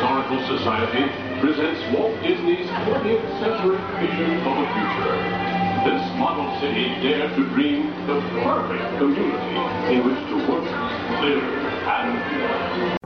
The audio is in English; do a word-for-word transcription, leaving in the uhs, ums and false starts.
Historical Society presents Walt Disney's twentieth century vision of the future. This model city dared to dream the perfect community in which to work, live, and play.